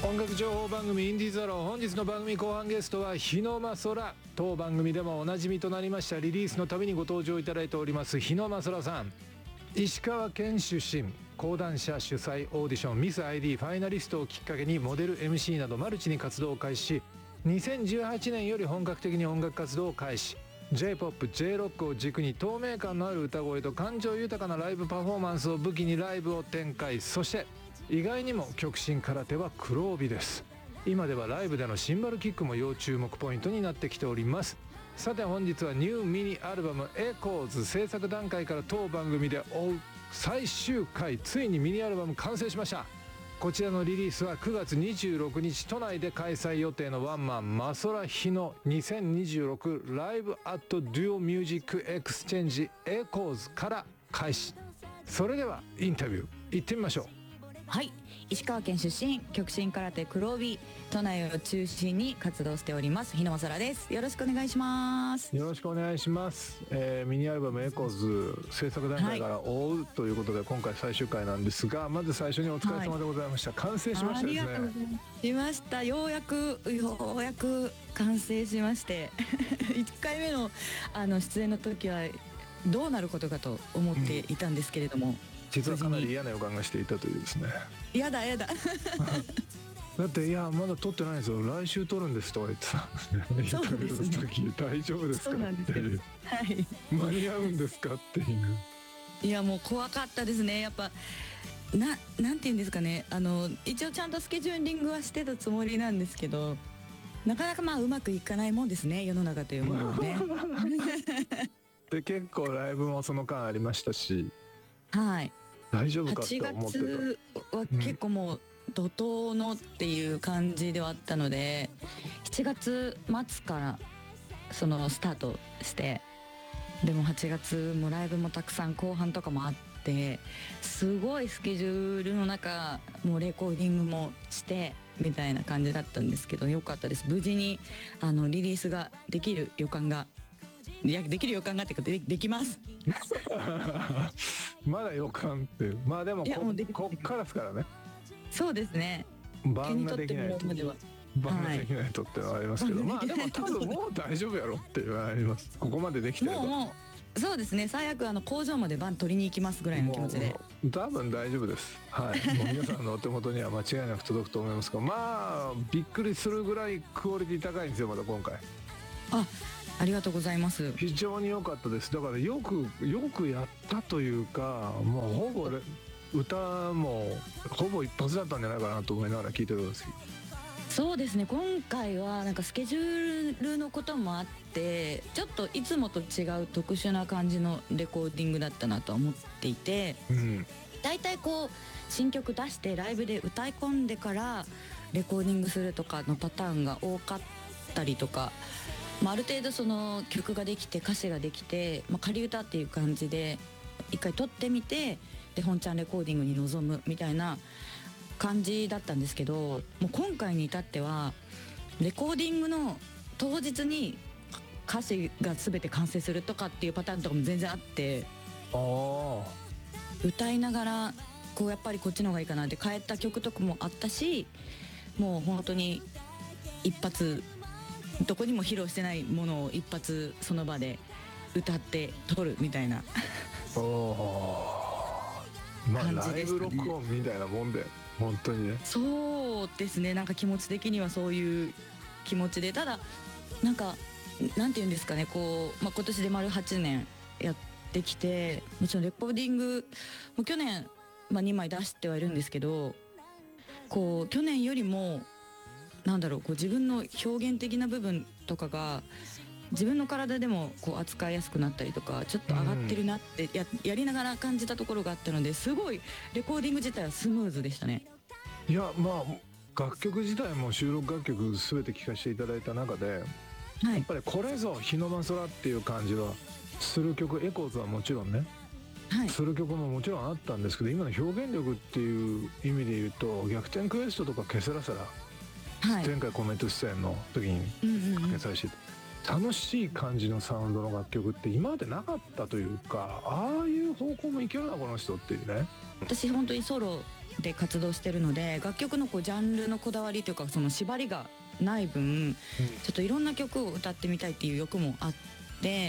音楽情報番組インディーズアロー、本日の番組後半ゲストは日野真空。当番組でもおなじみとなりましたリリースのたびにご登場いただいております日野真空さん。石川県出身、講談社主催オーディションミス ID ファイナリストをきっかけにモデル MC などマルチに活動を開始し、2018年より本格的に音楽活動を開始。 J-POP、J-ROCK を軸に透明感のある歌声と感情豊かなライブパフォーマンスを武器にライブを展開。そして意外にも極真空手は黒帯です。今ではライブでのシンバルキックも要注目ポイントになってきております。さて本日はニューミニアルバムエコーズ制作段階から当番組で追う最終回、ついにミニアルバム完成しました。こちらのリリースは9月26日都内で開催予定のワンマンマソラヒの2026ライブアットデュオミュージックエクスチェンジエコーズから開始。それではインタビュー行ってみましょう。 はい、石川県出身、極真空手黒帯、都内を中心に活動しております日野真空です。よろしくお願いします。 よろしくお願いします。ミニアルバムエコーズ制作段階から追うということで、今回最終回なんですが、まず最初にお疲れ様でございました。完成しましたですね。 ありがとうございます。しました。ようやく完成しまして1回目の出演の時はどうなることかと思っていたんですけれども、 実はかなり嫌な予感がしていたというですね。 やだだっていやまだ撮ってないんですよ、来週撮るんですとか言ってた。 そうですね、 大丈夫ですかっていう、 はい、 間に合うんですかっていう。 いやもう怖かったですね。やっぱなんていうんですかね、一応ちゃんとスケジューリングはしてたつもりなんですけど、なかなかうまくいかないもんですね、世の中というものはね。 で結構ライブもその間ありましたし、 はい、 大丈夫かって思ってた。 8月は結構もう怒涛のっていう感じではあったので、7月末からそのスタートして、でも8月もライブもたくさん後半とかもあって、すごいスケジュールの中もうレコーディングもしてみたいな感じだったんですけど、良かったです。無事にリリースができる予感が、いやできる予感がっていうか できます。 まだ予感っていう、まあでもこっからですからね。 そうですね、 番ができないと、 手に取ってもらうまでは番ができないとってのはありますけど、まあでも多分もう大丈夫やろっていうのはあります。ここまでできてるともうそうですね、最悪工場まで番取りに行きますぐらいの気持ちで多分大丈夫です。はい、もう皆さんのお手元には間違いなく届くと思いますが、まあびっくりするぐらいクオリティ高いんですよ、まだ今回。 ありがとうございます。 非常に良かったです。だからよくやったというか、もうほぼ歌もほぼ一発だったんじゃないかなと思いながら聞いてるんです。 そうですね、今回はなんかスケジュールのこともあって、ちょっといつもと違う特殊な感じのレコーディングだったなと思っていて、だいたい新曲出してライブで歌い込んでからレコーディングするとかのパターンが多かったりとか、ある程度その曲ができて歌詞ができて、仮歌っていう感じで一回撮ってみて、で本ちゃんレコーディングに臨むみたいな感じだったんですけど、もう今回に至ってはレコーディングの当日に歌詞が全て完成するとかっていうパターンとかも全然あって、歌いながらやっぱりこっちの方がいいかなって変えた曲とかもあったし、もう本当に一発、どこにも披露してないものを一発その場で歌って撮るみたいなまあ感じライブでしたね。 録音みたいなもんで、本当にね。 そうですね、なんか気持ち的にはそういう気持ちで、ただなんていうんですかね、今年で丸8年やってきて、もちろんレコーディングも去年、2枚出してはいるんですけど、去年よりも自分の表現的な部分とかが自分の体でも扱いやすくなったりとか、ちょっと上がってるなってやりながら感じたところがあったので、すごいレコーディング自体はスムーズでしたね。 いや楽曲自体も収録楽曲全て聴かせていただいた中で、やっぱりこれぞ日野真空っていう感じはする曲、エコーズはもちろんね、する曲ももちろんあったんですけど、今の表現力っていう意味で言うと逆転クエストとかケセラセラ、前回コメント出演の時にかけさせて、楽しい感じのサウンドの楽曲って今までなかったというか、ああいう方向もいけるなこの人っていうね。 私本当にソロで活動してるので、楽曲のこうジャンルのこだわりというかその縛りがない分、ちょっといろんな曲を歌ってみたいっていう欲もあって、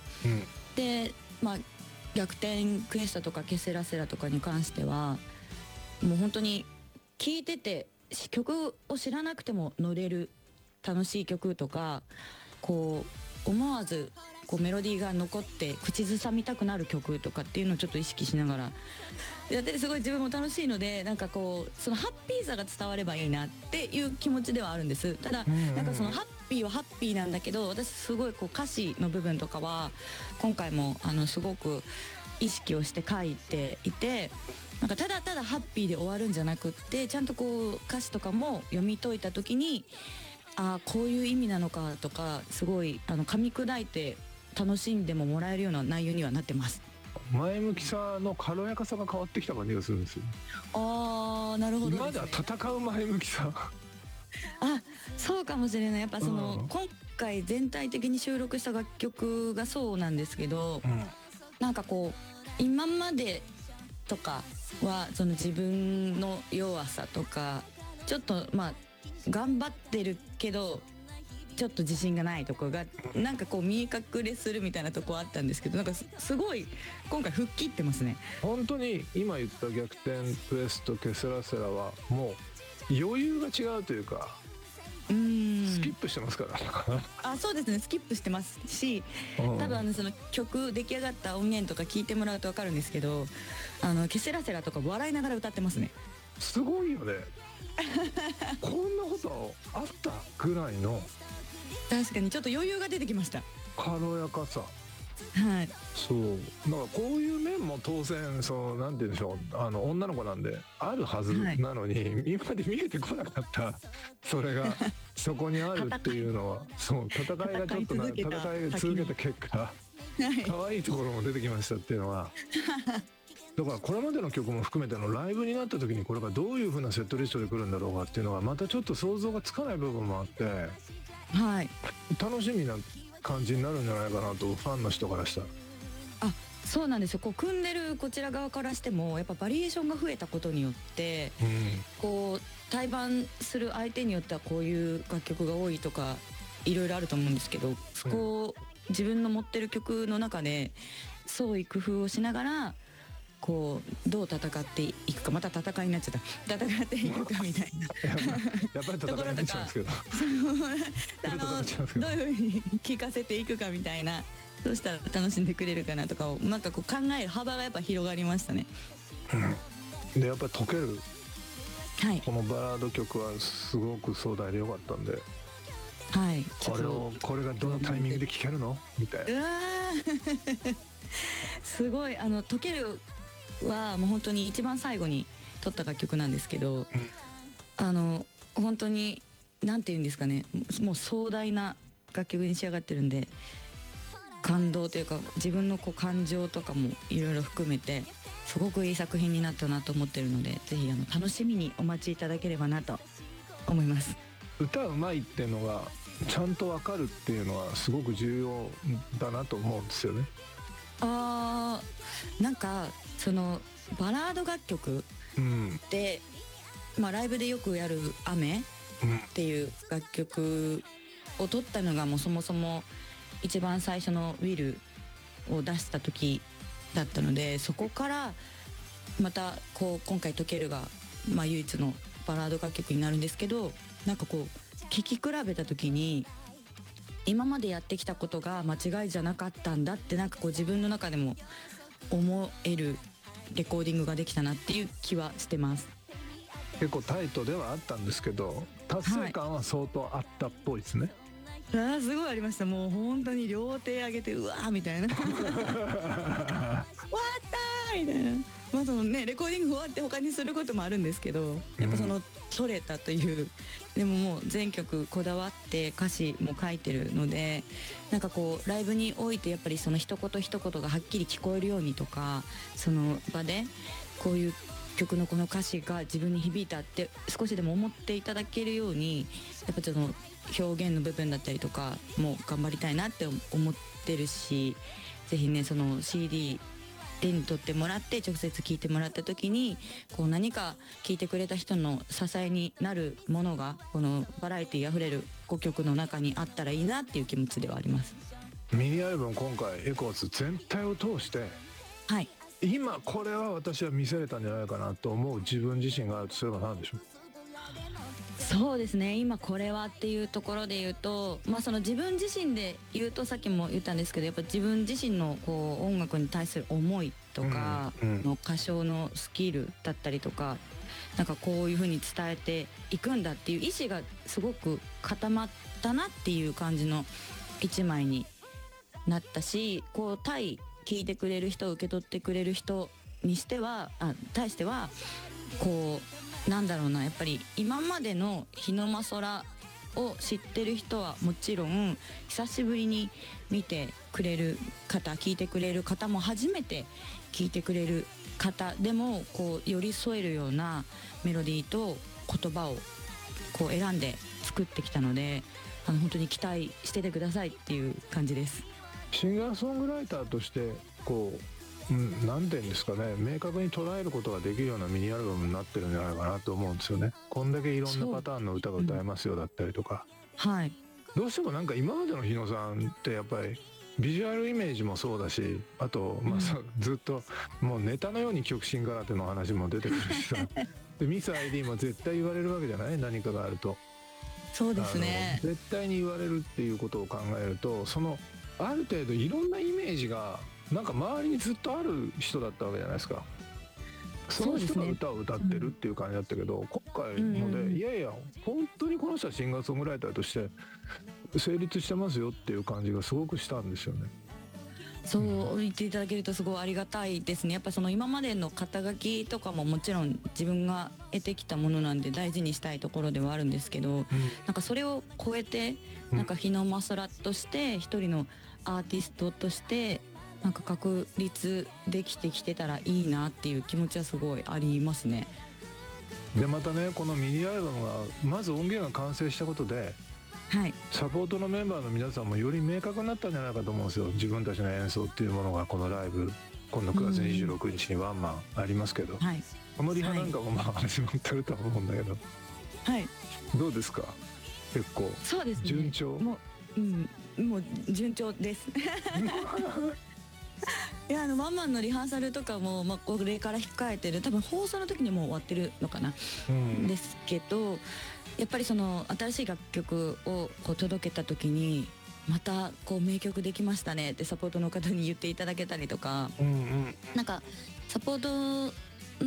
で逆転クエスタとかケセラセラとかに関してはもう本当に聴いてて曲を知らなくても乗れる楽しい曲とか、こう思わずこうメロディーが残って口ずさみたくなる曲とかっていうのをちょっと意識しながらやってて、すごい自分も楽しいので、なんかこうそのハッピーさが伝わればいいなっていう気持ちではあるんです。ただなんかそのハッピーはハッピーなんだけど、私すごいこう歌詞の部分とかは今回もすごく意識をして書いていて、なんかただただハッピーで終わるんじゃなくって、ちゃんとこう歌詞とかも読み解いた時に、こういう意味なのかとか、すごい噛み砕いて楽しんでももらえるような内容にはなってます。 前向きさの軽やかさが変わってきた感じがするんですよ。 なるほどですね。 今までは戦う前向きさそうかもしれない。やっぱその、今回全体的に収録した楽曲がそうなんですけど、なんかこう今までとかはその自分の弱さとか、ちょっと頑張ってるけどちょっと自信がないとこがなんかこう見え隠れするみたいなとこあったんですけど、なんかすごい今回吹っ切ってますね。 本当に今言った逆転クエストケセラセラはもう余裕が違うというか、スキップしてますからそうですね、スキップしてますし、多分その曲出来上がった音源とか聞いてもらうと分かるんですけど、ケセラセラとか笑いながら歌ってますね。 すごいよねこんなことあったぐらいの、 確かにちょっと余裕が出てきました。 軽やかさ。 はい。 そうだからこういう面も当然そうなんて言うんでしょう、女の子なんであるはずなのに、今まで見えてこなかったそれがそこにあるっていうのはそう戦いがちょっと戦い続けた結果可愛いところも出てきましたっていうのはだからこれまでの曲も含めてのライブになった時にこれがどういう風なセットリストで来るんだろうかっていうのはまたちょっと想像がつかない部分もあって、 はい、 楽しみな感じになるんじゃないかなと、ファンの人からしたら。 そうなんですよ。こう組んでるこちら側からしてもやっぱバリエーションが増えたことによって、こう対バンする相手によってはこういう楽曲が多いとかいろいろあると思うんですけど、そこを自分の持ってる曲の中で創意工夫をしながらこうどう戦っていくか、また戦いになっちゃった戦っていくかみたいなやっぱり戦いになっちゃうんですけどどういうふうに聴かせていくかみたいな、どうしたら楽しんでくれるかなとかをなんかこう考える幅がやっぱ広がりましたね。 でやっぱり溶ける、 はい、 このバラード曲はすごく壮大でよかったんで、 はい、 これがどのタイミングで聴けるのみたいな。 すごい溶けるはもう本当に一番最後に撮った楽曲なんですけど、本当になんて言うんですかね、もう壮大な楽曲に仕上がってるんで、感動というか自分のこう感情とかもいろいろ含めてすごくいい作品になったなと思ってるので、ぜひ楽しみにお待ちいただければなと思います。 歌うまいっていうのがちゃんと分かるっていうのはすごく重要だなと思うんですよね。 なんかそのバラード楽曲で、ライブでよくやる「雨」っていう楽曲を撮ったのがもうそもそも一番最初の「Will」を出した時だったので、そこからまたこう今回「溶ける」が唯一のバラード楽曲になるんですけど、なんかこう聴き比べた時に今までやってきたことが間違いじゃなかったんだって、なんかこう自分の中でも思えるレコーディングができたなっていう気はしてます。 結構タイトではあったんですけど達成感は相当あったっぽいですね。 すごいありました。もう本当に両手上げてうわーみたいな終わったーみたいな。そのねレコーディング終わって他にすることもあるんですけど、やっぱその取れたという、でももう全曲こだわって歌詞も書いてるので、なんかこうライブにおいてやっぱりその一言一言がはっきり聞こえるようにとか、その場でこういう曲のこの歌詞が自分に響いたって少しでも思っていただけるように、やっぱその表現の部分だったりとかも頑張りたいなって思ってるし、ぜひねその CD 手に取ってもらって直接聞いてもらった時にこう何か聞いてくれた人の支えになるものがこのバラエティあふれる5曲の中にあったらいいなっていう気持ちではあります。 ミニアルバム今回エコーズ全体を通して、 はい、 今これは私は見せれたんじゃないかなと思う自分自身があるとすれば何でしょう？ そうですね、今これはっていうところで言うと、その自分自身で言うとさっきも言ったんですけど、やっぱ自分自身のこう音楽に対する思いとかの歌唱のスキルだったりとか、なんかこういう風に伝えていくんだっていう意志がすごく固まったなっていう感じの一枚になったし、こう対聞いてくれる人受け取ってくれる人にしては対してはこうなんだろうな、やっぱり今までの日の間空を知ってる人はもちろん久しぶりに見てくれる方、聞いてくれる方も初めて聞いてくれる方でもこう寄り添えるようなメロディーと言葉をこう選んで作ってきたので、本当に期待しててくださいっていう感じです。 シンガーソングライターとしてこう何て言うんですかね、明確に捉えることができるようなミニアルバムになってるんじゃないかなと思うんですよね。こんだけいろんなパターンの歌が歌えますよだったりとか、 はい、 どうしてもなんか今までの日野さんってやっぱりビジュアルイメージもそうだし、あと、ずっともうネタのように極真空手の話も出てくるしさでミス ID も絶対言われるわけじゃない、何かがあると。 そうですね、 絶対に言われるっていうことを考えると、そのある程度いろんなイメージがなんか周りにずっとある人だったわけじゃないですか。その人が歌を歌ってるっていう感じだったけど、今回ので、いやいや本当にこの人はシンガーソングライターとして成立してますよっていう感じがすごくしたんですよね。 そう言っていただけるとすごいありがたいですね。やっぱその今までの肩書きとかももちろん自分が得てきたものなんで大事にしたいところではあるんですけど、なんかそれを超えてなんか日の間空として一人のアーティストとしてなんか確立できてきてたらいいなっていう気持ちはすごいありますね。 でまたね、このミニアルバムがまず音源が完成したことで、 はい、 サポートのメンバーの皆さんもより明確になったんじゃないかと思うんですよ。自分たちの演奏っていうものがこのライブ、今度9月26日にワンマンありますけど、 はい、 このリハなんかも始まってると思うんだけど、 はい、 どうですか？結構そうですね、 順調？ もう順調ですいやワンマンのリハーサルとかも、これから控えてる、多分放送の時にもう終わってるのかな、ですけど、やっぱりその新しい楽曲をこう届けた時にまたこう名曲できましたねってサポートの方に言っていただけたりとか、なんかサポート